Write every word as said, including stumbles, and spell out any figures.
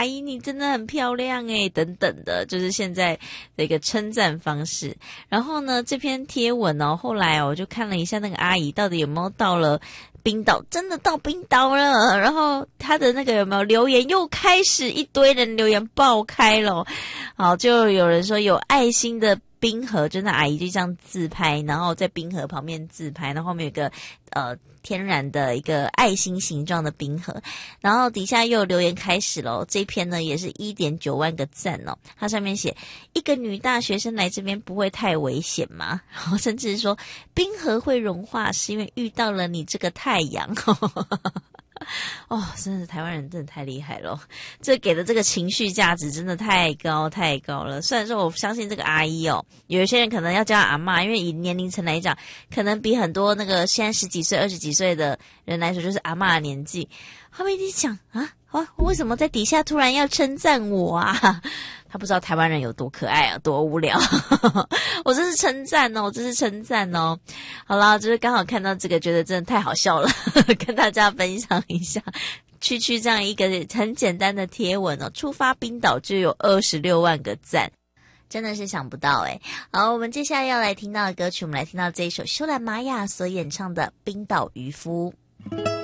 阿姨你真的很漂亮诶等等的，就是现在的一个称赞方式。然后呢，这篇贴文哦，后来哦我就看了一下那个阿姨到底有没有到了冰岛，真的到冰岛了。然后他的那个有没有留言，又开始一堆人留言爆开了。好，就有人说有爱心的冰河，就那阿姨就这样自拍，然后在冰河旁边自拍，然后后面有个呃天然的一个爱心形状的冰河，然后底下又有留言开始咯，这篇呢也是 一点九万个赞哦。它上面写一个女大学生来这边不会太危险吗？然后甚至说冰河会融化是因为遇到了你这个太阳。哦，真的是台湾人真的太厉害了，这给的这个情绪价值真的太高太高了。虽然说我相信这个阿姨哦，有一些人可能要叫阿嬷，因为以年龄层来讲，可能比很多那个现在十几岁二十几岁的人来说就是阿嬷的年纪，他们一定想啊啊，为什么在底下突然要称赞我啊？他不知道台湾人有多可爱啊，多无聊。我这是称赞哦，我这是称赞哦。好啦，就是刚好看到这个，觉得真的太好笑了，跟大家分享一下。区区这样一个很简单的贴文哦，出发冰岛就有二十六万个赞，真的是想不到诶。好，我们接下来要来听到的歌曲，我们来听到这一首修兰玛雅所演唱的《冰岛渔夫》。